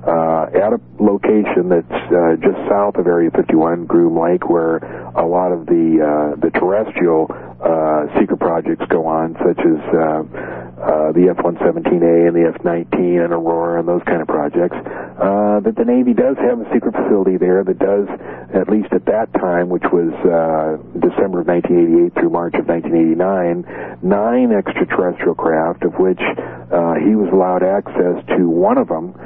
at a location that's just south of Area 51, Groom Lake, where a lot of the terrestrial secret projects go on, such as the F-117A and the F-19 and Aurora and those kind of projects, that the Navy does have a secret facility there that does, at least at that time, which was December of 1988 through March of 1989, 9 extraterrestrial craft, of which he was allowed access to one of them,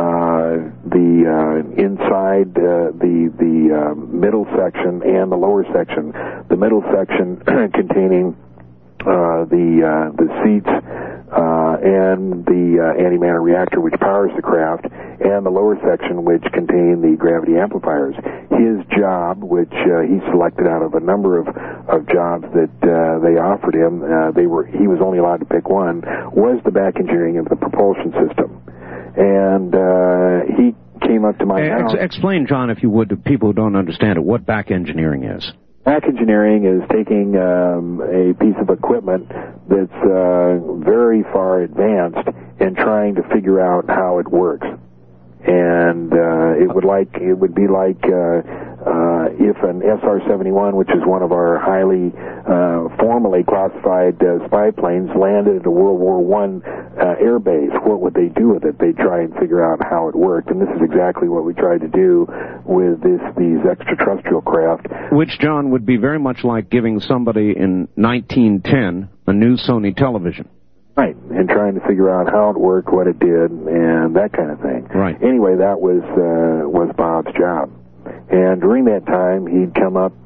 inside the middle section and the lower section. The middle section containing the seats and the antimatter reactor, which powers the craft, and the lower section, which contained the gravity amplifiers. His job, which he selected out of a number of jobs that they offered him, he was only allowed to pick one, was the back engineering of the propulsion system. And he came up to my house. Explain, John, if you would, to people who don't understand it, what back engineering is. Back engineering is taking a piece of equipment that's very far advanced and trying to figure out how it works. And it would be like if an SR-71, which is one of our highly formally classified spy planes, landed at a World War I air base, what would they do with it? They'd try and figure out how it worked, and this is exactly what we tried to do with these extraterrestrial craft. Which, John, would be very much like giving somebody in 1910 a new Sony television. Right, and trying to figure out how it worked, what it did, and that kind of thing. Right. Anyway, that was Bob's job. And during that time, he'd come up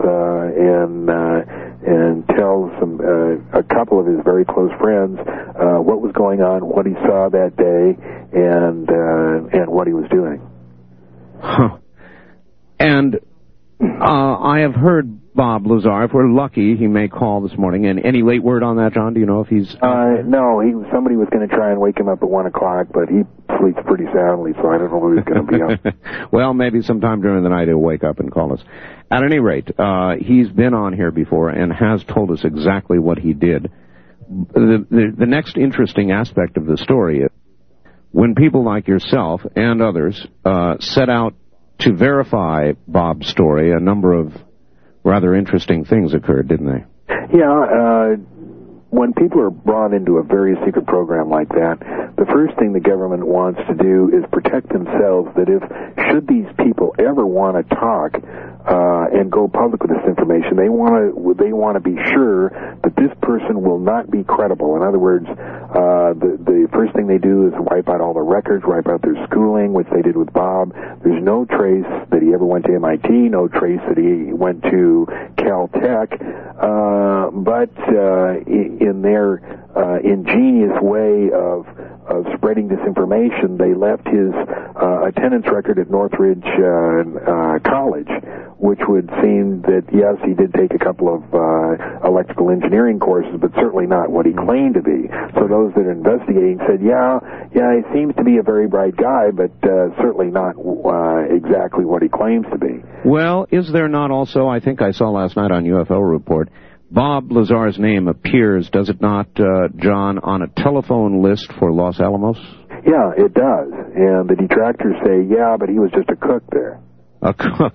and tell a couple of his very close friends what was going on, what he saw that day, and what he was doing. Huh. And I have heard Bob Lazar. If we're lucky, he may call this morning. And any late word on that, John? Do you know if he's... No, somebody was going to try and wake him up at 1 o'clock, but he sleeps pretty soundly, so I don't know who he's going to be up. Well, maybe sometime during the night he'll wake up and call us. At any rate, he's been on here before and has told us exactly what he did. The next interesting aspect of the story is when people like yourself and others set out to verify Bob's story, a number of rather interesting things occurred, didn't they? Yeah, when people are brought into a very secret program like that, the first thing the government wants to do is protect themselves, that should these people ever want to talk and go public with this information, they want to be sure that this person will not be credible. In other words, the first thing they do is wipe out all the records, wipe out their schooling, which they did with Bob. There's no trace that he ever went to MIT, no trace that he went to Caltech, but in their ingenious way of spreading disinformation, they left his attendance record at Northridge College, which would seem that, yes, he did take a couple of electrical engineering courses, but certainly not what he claimed to be. So those that are investigating said, yeah, he seems to be a very bright guy, but certainly not exactly what he claims to be. Well, is there not also, I think I saw last night on UFO Report, Bob Lazar's name appears, does it not, John, on a telephone list for Los Alamos? Yeah, it does. And the detractors say, yeah, but he was just a cook there. A cook?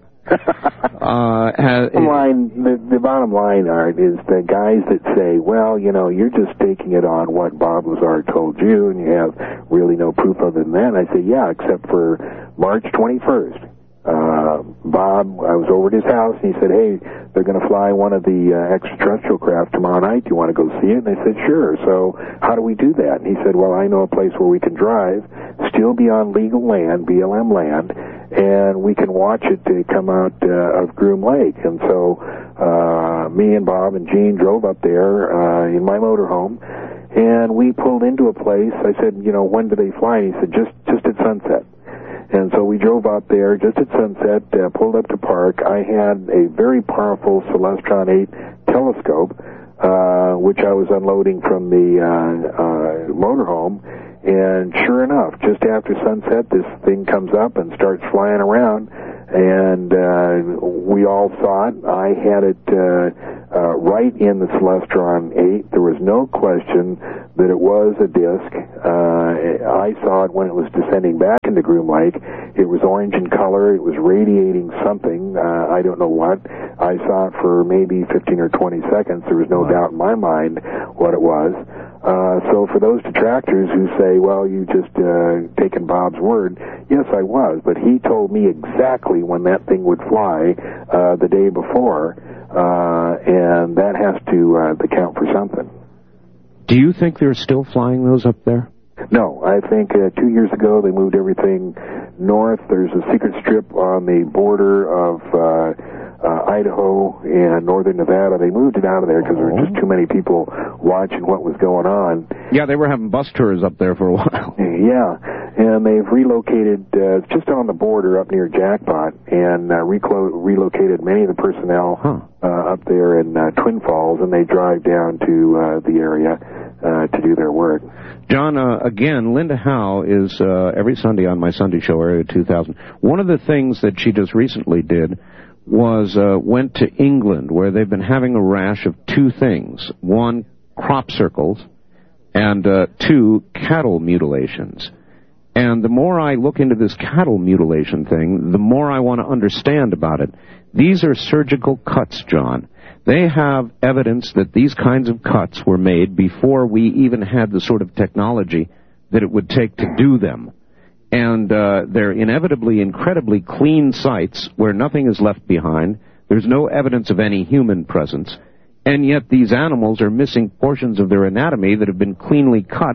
The bottom line, Art, is the guys that say, well, you're just taking it on what Bob Lazar told you, and you have really no proof other than that. And I say, yeah, except for March 21st. Bob, I was over at his house, and he said, hey, they're going to fly one of the extraterrestrial craft tomorrow night. Do you want to go see it? And I said, sure. So how do we do that? And he said, well, I know a place where we can drive, still be on legal land, BLM land, and we can watch it to come out of Groom Lake. And so me and Bob and Gene drove up there in my motorhome, and we pulled into a place. I said, when do they fly? And he said, just at sunset. And so we drove out there just at sunset, pulled up to park. I had a very powerful Celestron 8 telescope, which I was unloading from the motorhome. And sure enough, just after sunset, this thing comes up and starts flying around. And we all saw it. I had it right in the Celestron 8. There was no question that it was a disk. I saw it when it was descending back into Groom Lake. It was orange in color. It was radiating something. I don't know what. I saw it for maybe 15 or 20 seconds. There was no doubt in my mind what it was. So for those detractors who say, well, you just taken Bob's word, yes, I was. But he told me exactly when that thing would fly the day before, and that has to count for something. Do you think they're still flying those up there? No, I think 2 years ago they moved everything north. There's a secret strip on the border of Idaho and northern Nevada. They moved it out of there because there were just too many people watching what was going on. Yeah, they were having bus tours up there for a while. Yeah, and they've relocated just on the border up near Jackpot and relocated many of the personnel up there in Twin Falls, and they drive down to the area to do their work. John, again, Linda Howe is every Sunday on my Sunday show, Area 2000. One of the things that she just recently did was went to England, where they've been having a rash of two things. One, crop circles, and two, cattle mutilations. And the more I look into this cattle mutilation thing, the more I want to understand about it. These are surgical cuts, John. They have evidence that these kinds of cuts were made before we even had the sort of technology that it would take to do them. And they're inevitably incredibly clean sites where nothing is left behind. There's no evidence of any human presence. And yet these animals are missing portions of their anatomy that have been cleanly cut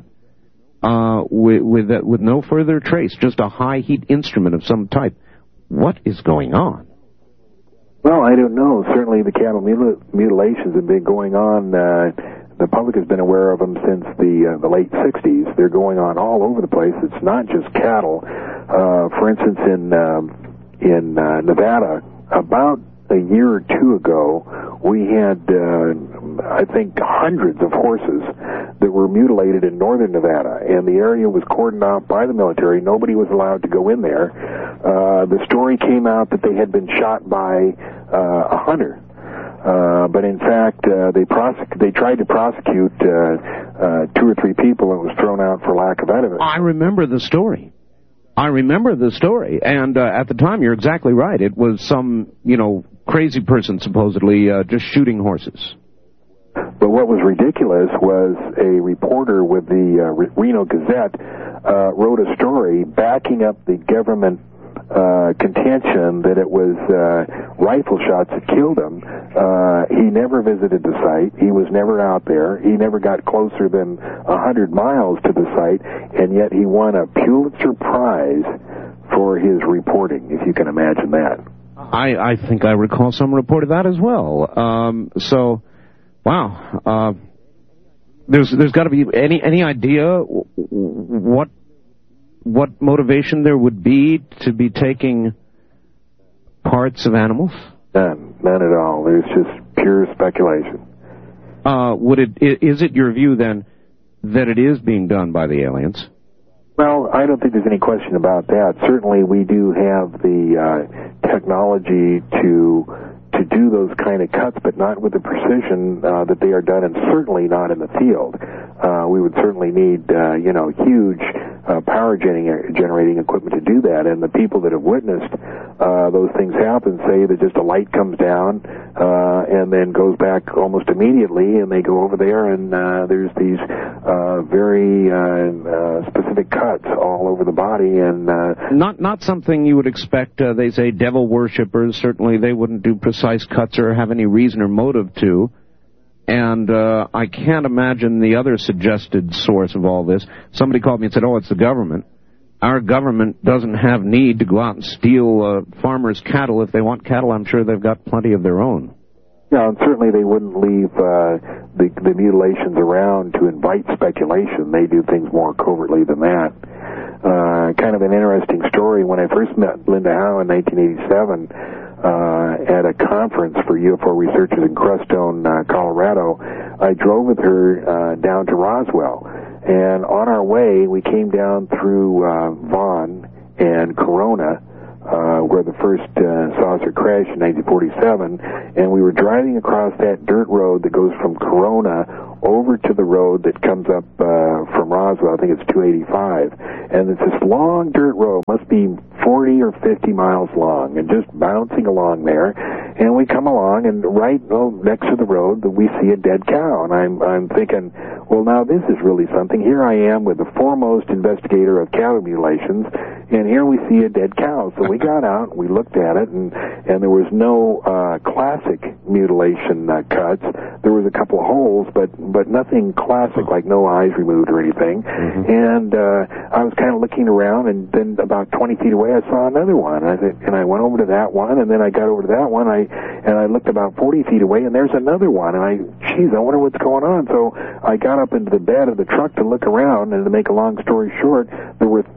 with no further trace, just a high-heat instrument of some type. What is going on? Well, I don't know. Certainly the cattle mutilations have been going on. The public has been aware of them since the late 60s. They're going on all over the place. It's not just cattle. For instance, in Nevada, about a year or two ago, we had, I think, hundreds of horses that were mutilated in northern Nevada, and the area was cordoned off by the military. Nobody was allowed to go in there. The story came out that they had been shot by a hunter. But in fact, they tried to prosecute 2 or 3 people, and it was thrown out for lack of evidence. I remember the story. And at the time, you're exactly right. It was some, crazy person supposedly just shooting horses. But what was ridiculous was a reporter with the Reno Gazette wrote a story backing up the government contention that it was rifle shots that killed him. He never visited the site. He was never out there. He never got closer than 100 miles to the site, and yet he won a Pulitzer Prize for his reporting, if you can imagine that. I think I recall some report of that as well. Wow. There's got to be any idea what motivation there would be to be taking parts of animals? None at all. There's just pure speculation. Is it your view then that it is being done by the aliens? Well, I don't think there's any question about that. Certainly we do have the technology to do those kind of cuts, but not with the precision that they are done, and certainly not in the field. We would certainly need, huge power generating equipment to do that. And the people that have witnessed those things happen say that just a light comes down and then goes back almost immediately, and they go over there, and there's these very specific cuts all over the body, and not something you would expect. They say devil worshippers. Certainly, they wouldn't do precise cuts or have any reason or motive to. And I can't imagine the other suggested source of all this. Somebody called me and said, "Oh, it's the government." Our government doesn't have need to go out and steal farmers' cattle. If they want cattle, I'm sure they've got plenty of their own. Yeah, and certainly they wouldn't leave the mutilations around to invite speculation. They do things more covertly than that. Kind of an interesting story. When I first met Linda Howe in 1987 at a conference for UFO researchers in Crestone, Colorado, I drove with her down to Roswell. And on our way, we came down through Vaughn and Corona, where the first saucer crashed in 1947, and we were driving across that dirt road that goes from Corona over to the road that comes up from Roswell. I think it's 285, and it's this long dirt road, must be 40 or 50 miles long, and just bouncing along there. And we come along, and right next to the road, we see a dead cow, and I'm thinking, well, now this is really something. Here I am with the foremost investigator of cattle mutilations, and here we see a dead cow. So we got out, and we looked at it, and there was no classic mutilation cuts. There was a couple of holes, but nothing classic, like no eyes removed or anything. Mm-hmm. And I was kind of looking around, and then about 20 feet away, I saw another one. And I went over to that one, and then I got over to that one. I looked about 40 feet away, and there's another one. And I wonder what's going on. So I got up into the bed of the truck to look around, and to make a long story short, there were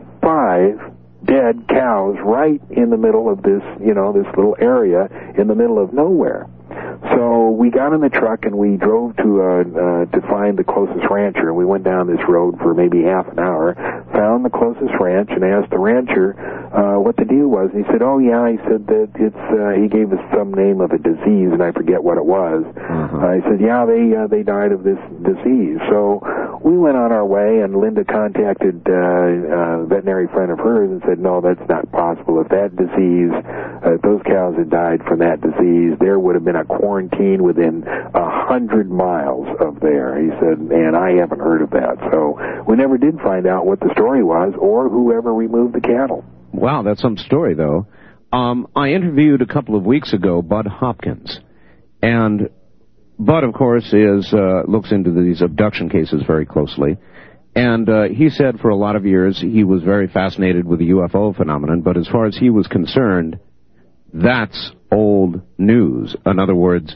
35 dead cows right in the middle of this, this little area in the middle of nowhere. So we got in the truck and we drove to find the closest rancher, and we went down this road for maybe half an hour, found the closest ranch, and asked the rancher what the deal was. And he said, "Oh yeah," he said that it's. He gave us some name of a disease, and I forget what it was. He said, "Yeah, they died of this disease." So we went on our way, and Linda contacted a veterinary friend of hers and said, "No, that's not possible. If that disease, those cows had died from that disease, there would have been a quarantine within 100 miles of there." He said, and I haven't heard of that. So we never did find out what the story was or whoever removed the cattle. Wow, that's some story, though. I interviewed a couple of weeks ago Bud Hopkins, and Bud, of course, looks into these abduction cases very closely. And he said for a lot of years he was very fascinated with the UFO phenomenon, but as far as he was concerned, that's old news. In other words,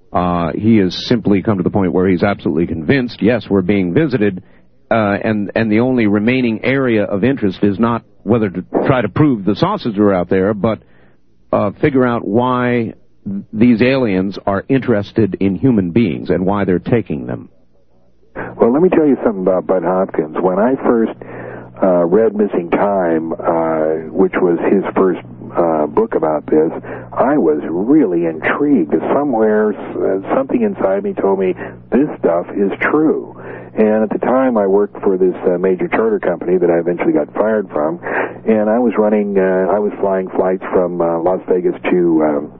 he has simply come to the point where he's absolutely convinced, yes, we're being visited, and the only remaining area of interest is not whether to try to prove the saucers are out there, but figure out why these aliens are interested in human beings and why they're taking them. Well, let me tell you something about Bud Hopkins. When I first read Missing Time, which was his first book about this, I was really intrigued. Somewhere, something inside me told me this stuff is true. And at the time, I worked for this major charter company that I eventually got fired from, and I was flying flights from Las Vegas to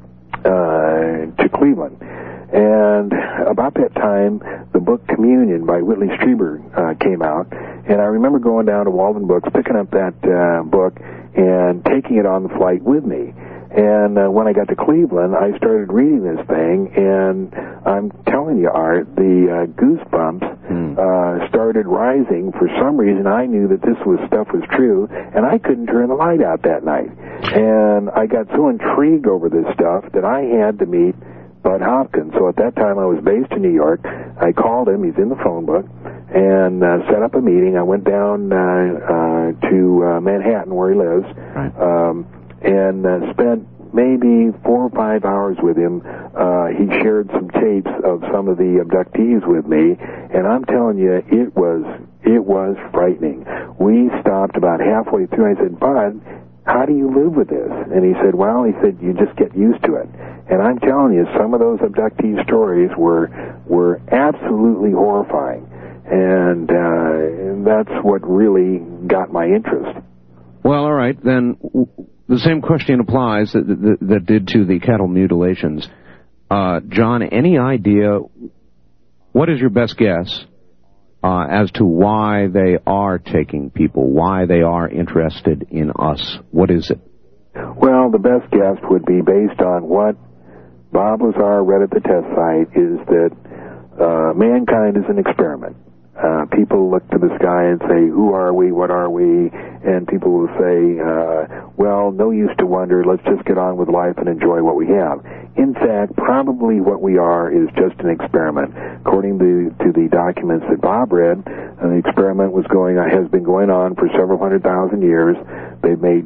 Cleveland. And about that time, the book Communion by Whitley Strieber came out, and I remember going down to Walden Books, picking up that book, and taking it on the flight with me. And when I got to Cleveland, I started reading this thing, and I'm telling you, Art, the goosebumps started rising. For some reason, I knew that this stuff was true, and I couldn't turn the light out that night. And I got so intrigued over this stuff that I had to meet Bud Hopkins. So at that time, I was based in New York. I called him. He's in the phone book. And set up a meeting. I went down to Manhattan, where he lives, right. And spent maybe 4 or 5 hours with him. He shared some tapes of some of the abductees with me, and I'm telling you, it was frightening. We stopped about halfway through. I said, "Bud, how do you live with this?" And he said, "Well," he said, "you just get used to it." And I'm telling you, some of those abductee stories were absolutely horrifying. And that's what really got my interest. Well, all right, then the same question applies that did to the cattle mutilations. John, any idea, what is your best guess as to why they are taking people, why they are interested in us? What is it? Well, the best guess would be based on what Bob Lazar read at the test site, is that mankind is an experiment. People look to the sky and say, "Who are we? What are we?" And people will say, "Well, no use to wonder. Let's just get on with life and enjoy what we have." In fact, probably what we are is just an experiment. According to the documents that Bob read, the experiment has been going on for several 100,000 years. They've made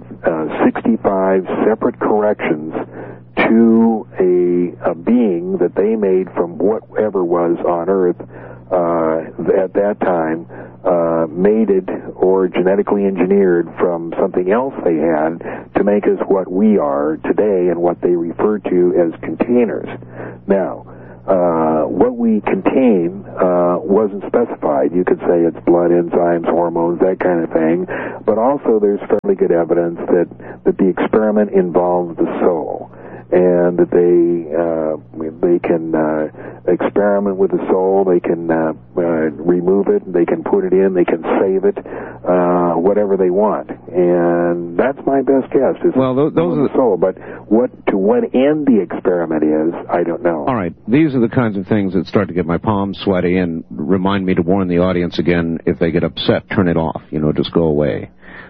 65 separate corrections to a being that they made from whatever was on Earth at that time mated or genetically engineered from something else they had to make us what we are today and what they refer to as containers. Now, what we contain wasn't specified. You could say it's blood, enzymes, hormones, that kind of thing, but also there's fairly good evidence that the experiment involved the soul, and that they can experiment with the soul, they can remove it, they can put it in, they can save it, whatever they want. And that's my best guess. Well, those are the soul, but what end the experiment is, I don't know. All right, these are the kinds of things that start to get my palms sweaty and remind me to warn the audience again, if they get upset, turn it off, just go away.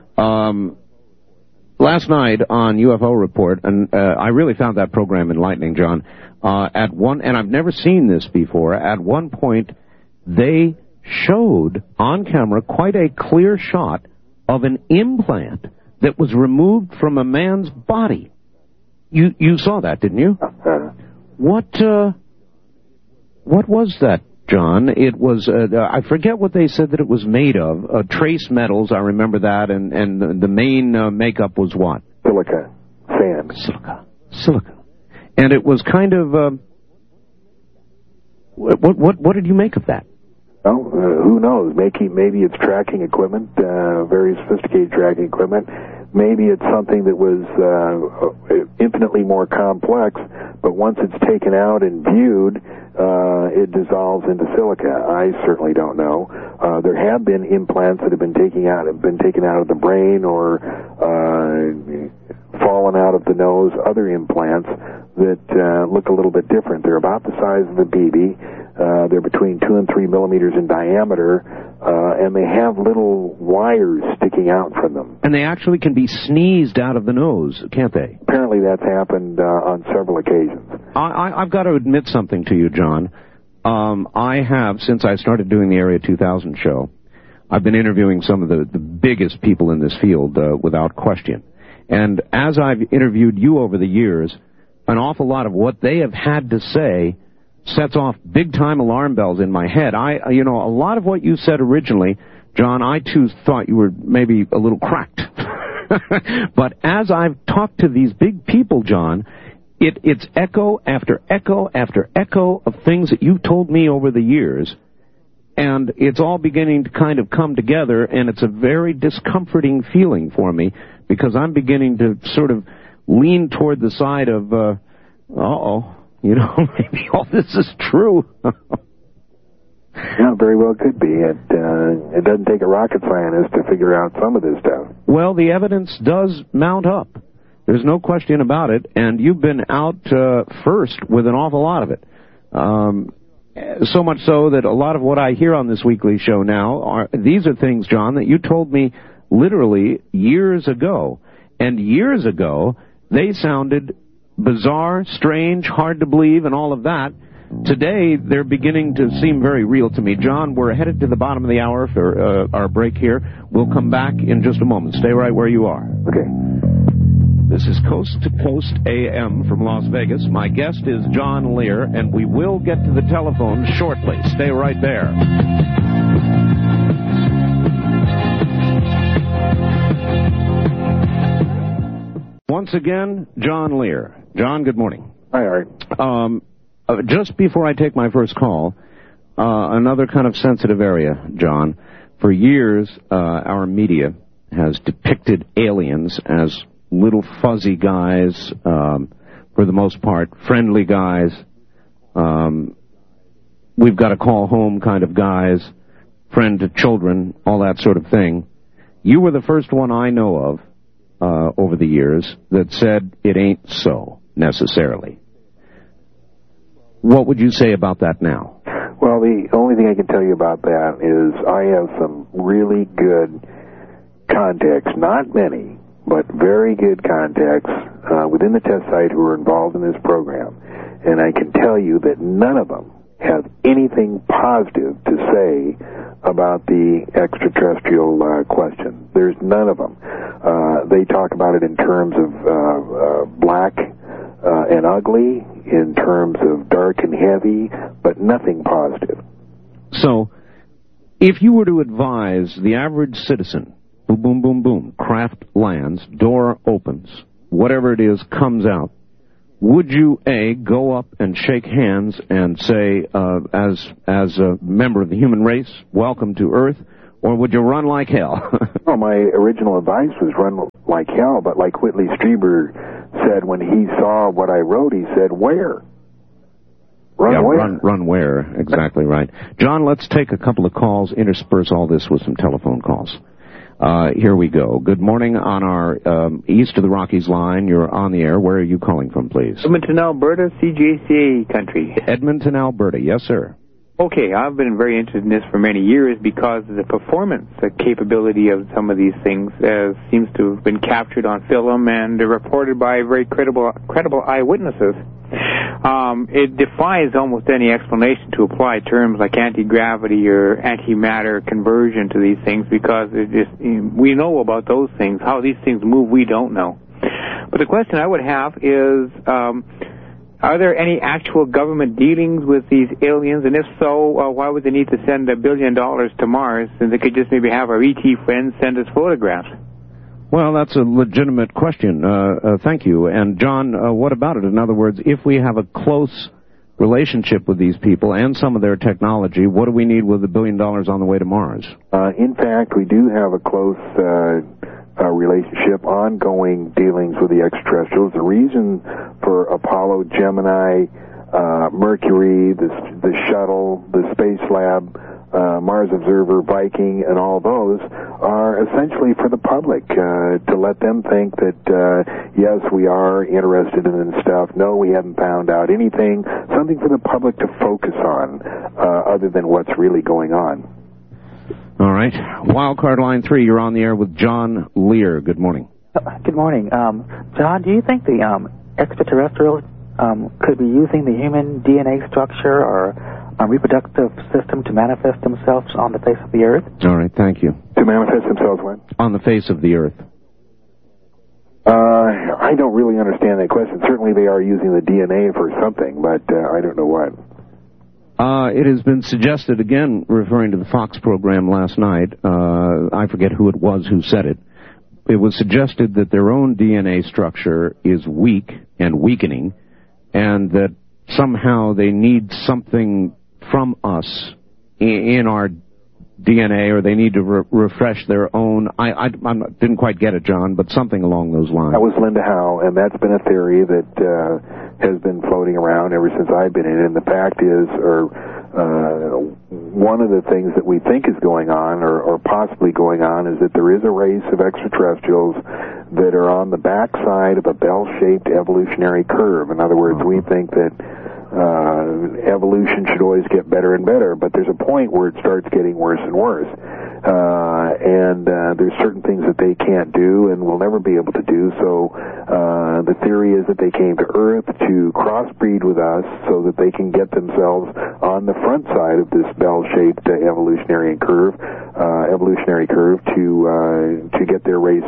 Last night on UFO Report, and I really found that program enlightening, John, and I've never seen this before, at one point they showed on camera quite a clear shot of an implant that was removed from a man's body. You saw that, didn't you? What was that, John? It was, I forget what they said that it was made of. Trace metals, I remember that, and the main makeup was what? Silica. Sand. Silica. And it was kind of, what did you make of that? Well, who knows? Maybe it's tracking equipment, very sophisticated tracking equipment. Maybe it's something that was infinitely more complex, but once it's taken out and viewed, it dissolves into silica. I certainly don't know. There have been implants that have been taken out of the brain or fallen out of the nose, other implants that look a little bit different. They're about the size of a BB. They're between 2 and 3 millimeters in diameter, and they have little wires sticking out from them. And they actually can be sneezed out of the nose, can't they? Apparently that's happened on several occasions. I've got to admit something to you, John. I have, since I started doing the Area 2000 show, I've been interviewing some of the biggest people in this field, without question. And as I've interviewed you over the years, an awful lot of what they have had to say sets off big-time alarm bells in my head. A lot of what you said originally, John, I too thought you were maybe a little cracked. But as I've talked to these big people, John, it's echo after echo after echo of things that you've told me over the years, and it's all beginning to kind of come together, and it's a very discomforting feeling for me, because I'm beginning to sort of lean toward the side of, maybe all this is true. Yeah, very well could be. It doesn't take a rocket scientist to figure out some of this stuff. Well, the evidence does mount up. There's no question about it, and you've been out first with an awful lot of it. So much so that a lot of what I hear on this weekly show now these are things, John, that you told me literally years ago. And years ago, they sounded bizarre, strange, hard to believe, and all of that. Today, they're beginning to seem very real to me. John, we're headed to the bottom of the hour for our break here. We'll come back in just a moment. Stay right where you are. Okay. This is Coast to Coast AM from Las Vegas. My guest is John Lear, and we will get to the telephone shortly. Stay right there. Once again, John Lear. John, good morning. Hi, Art. Just before I take my first call, another kind of sensitive area, John. For years, our media has depicted aliens as little fuzzy guys, for the most part, friendly guys. We've got to call home kind of guys, friend to children, all that sort of thing. You were the first one I know of over the years that said it ain't so, necessarily. What would you say about that now? Well, the only thing I can tell you about that is I have some really good contacts, not many, but very good contacts within the test site who are involved in this program. And I can tell you that none of them have anything positive to say about the extraterrestrial question. There's none of them. They talk about it in terms of black and ugly, in terms of dark and heavy, but nothing positive. So, if you were to advise the average citizen, boom, boom, boom, boom, craft lands, door opens, whatever it is comes out, would you, A, go up and shake hands and say, as a member of the human race, welcome to Earth, or would you run like hell? Well, my original advice was run like hell, but like Whitley Strieber said when he saw what I wrote, he said, where? Run where? Exactly right. John, let's take a couple of calls, intersperse all this with some telephone calls. Here we go. Good morning on our east of the Rockies line. You're on the air. Where are you calling from, please? Edmonton, Alberta, CJCA country. Edmonton, Alberta. Yes, sir. Okay, I've been very interested in this for many years because of the performance capability of some of these things seems to have been captured on film and reported by very credible eyewitnesses. It defies almost any explanation to apply terms like anti-gravity or antimatter conversion to these things because we know about those things. How these things move, we don't know. But the question I would have is, are there any actual government dealings with these aliens? And if so, why would they need to send $1 billion to Mars? And they could just maybe have our ET friends send us photographs. Well, that's a legitimate question. Thank you. And, John, what about it? In other words, if we have a close relationship with these people and some of their technology, what do we need with $1 billion on the way to Mars? In fact, we do have a close relationship, ongoing dealings with the extraterrestrials. The reason for Apollo, Gemini, Mercury, the shuttle, the Space Lab, Mars Observer, Viking, and all those are essentially for the public, to let them think that, yes, we are interested in stuff. No, we haven't found out anything. Something for the public to focus on, other than what's really going on. All right. Wildcard line 3, you're on the air with John Lear. Good morning. Good morning. John, do you think the extraterrestrials could be using the human DNA structure or reproductive system to manifest themselves on the face of the Earth? All right, thank you. To manifest themselves when? On the face of the Earth. I don't really understand that question. Certainly they are using the DNA for something, but I don't know what. It has been suggested, again, referring to the Fox program last night, I forget who it was who said it. It was suggested that their own DNA structure is weak and weakening, and that somehow they need something from us in our DNA, or they need to refresh their own. I didn't quite get it, John, but something along those lines. That was Linda Howe, and that's been a theory that has been floating around ever since I've been in it. And the fact is, one of the things that we think is going on, or possibly going on, is that there is a race of extraterrestrials that are on the backside of a bell-shaped evolutionary curve. In other words, we think that evolution should always get better and better, but there's a point where it starts getting worse and worse. And there's certain things that they can't do and will never be able to do. So the theory is that they came to Earth to crossbreed with us so that they can get themselves on the front side of this bell-shaped evolutionary curve to get their race,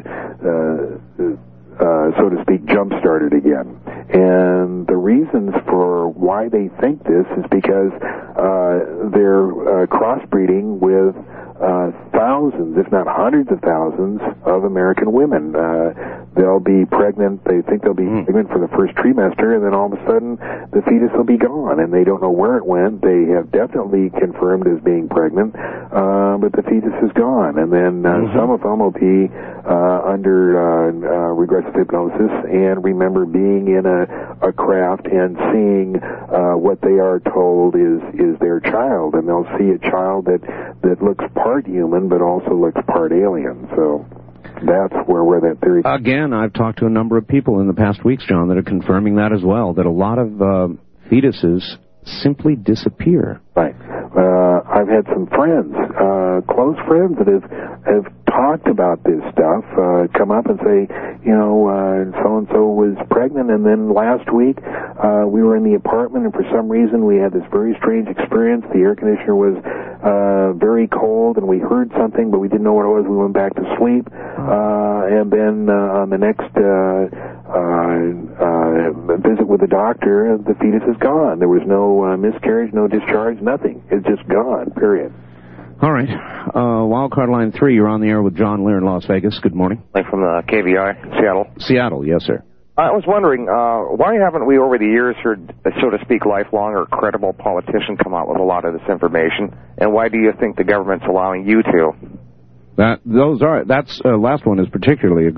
so to speak, jump-started again. And the reasons for why they think this is because they're crossbreeding with thousands, if not hundreds of thousands, of American women. They'll be pregnant, they think they'll be pregnant for the first trimester, and then all of a sudden the fetus will be gone, and they don't know where it went. They have definitely confirmed as being pregnant, but the fetus is gone. And then some of them will be under regressive hypnosis and remember being in a craft and seeing what they are told is their child, and they'll see a child that looks part human but also looks part alien. So that's where that theory... Again, I've talked to a number of people in the past weeks, John, that are confirming that as well, that a lot of fetuses simply disappear. Right. I've had some friends, close friends, that have talked about this stuff, come up and say, so-and-so was pregnant, and then last week we were in the apartment, and for some reason we had this very strange experience. The air conditioner was very cold, and we heard something, but we didn't know what it was. We went back to sleep, and then on the next visit with the doctor, the fetus is gone. There was no miscarriage, no discharge, nothing. It's just gone, period. All right. Wildcard line 3, you're on the air with John Lear in Las Vegas. Good morning. From the KVI, Seattle. Seattle, yes, sir. I was wondering, why haven't we over the years heard, so to speak, lifelong or credible politician come out with a lot of this information? And why do you think the government's allowing you to? That's last one is particularly